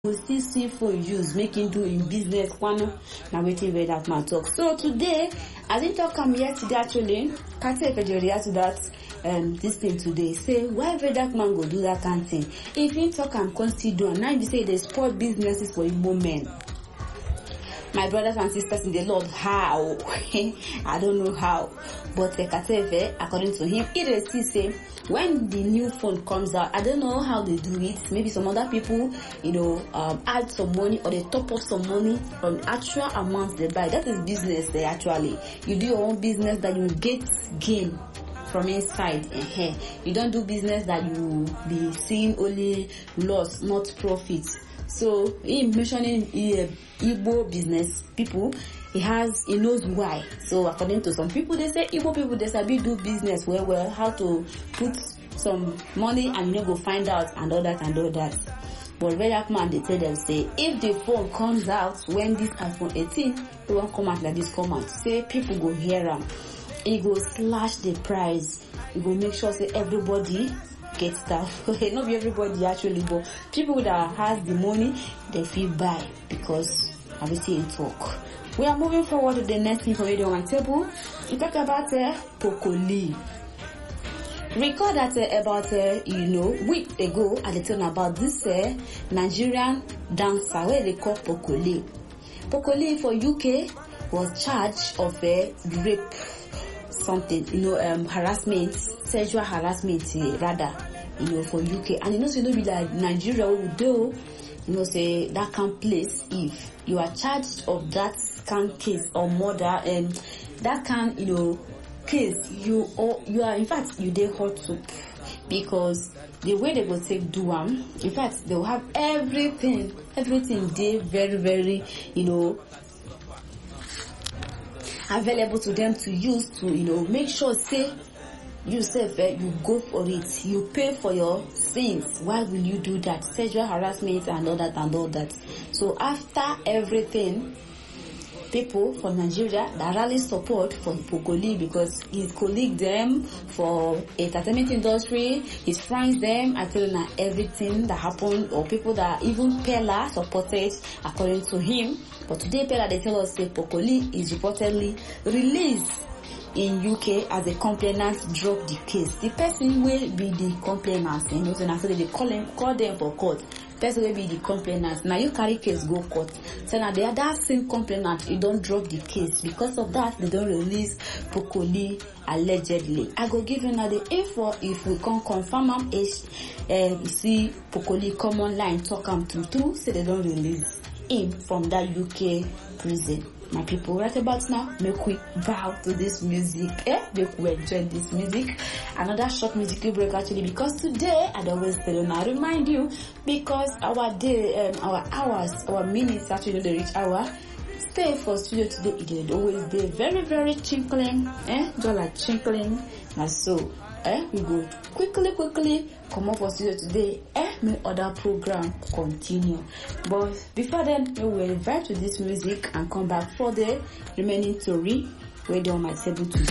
go still see for use making do in business kwano na wetin that man talk. So today I didn't talk yesterday actually. Can't say if I react to that this thing today. Say why that man go do that kind of thing? If he talk and still do, and now you say they spoil businesses for Igbo men. My brothers and sisters in the Lord, how? I don't know how. But according to him, it still say when the new phone comes out, I don't know how they do it. Maybe some other people, add some money or they top up some money from actual amounts they buy. That is business there actually. You do your own business that you get gain from inside. You don't do business that you be seeing only loss, not profit. So in mentioning Igbo business people, he knows why. So according to some people, they say Igbo people they sabi do business well, how to put some money and go find out and all that. But Red Man they tell them say if the phone comes out when this iPhone 18, it won't come out like this come out. Say people go hear him. He go slash the price. He go make sure say everybody get stuff. Okay, not be everybody actually, but people that has the money they feel buy because obviously in talk. We are moving forward to the next information on my table. We talk about Pokoli. Recall that about week ago I told you about this Nigerian dancer where they call Pokoli. Pokoli for UK was charged of rape something, harassment, sexual harassment rather, for UK. And say no be like Nigeria will do, say that can place if you are charged of that can case or murder and that can, case you are in fact you dey hot soup because the way they go take do in fact they will have everything they very, very, available to them to use to make sure say yourself you go for it, you pay for your sins. Why will you do that? Sexual harassment and all that. So after everything, people from Nigeria that rally support for Pokoli because his colleague them for entertainment industry, his friends them, I tell you everything that happened, or people that even Pella supported according to him. But today Pella they tell us that Pokoli is reportedly released in UK as a complainant drop the case. The person will be the complainant, so they call them for court. Person will be the complainant. Now you carry case go court. So now the other same complainant, you don't drop the case. Because of that, they don't release Pokoli allegedly. I go give you now the info if we can confirm am. You see Pokoli come online talk am true, so they don't release him from that UK prison. My people, right about now, make we bow to this music. Make we enjoy this music. Another short musical break actually, because today I always tell you now, remind you, because our day, our hours, our minutes actually the reach hour. Stay for studio today. It will always be very, very chinkling, just like chinkling. Now so, we go quickly come up for studio today. May other program continue. But before then, we will invite to this music and come back for the remaining story where they on my table today.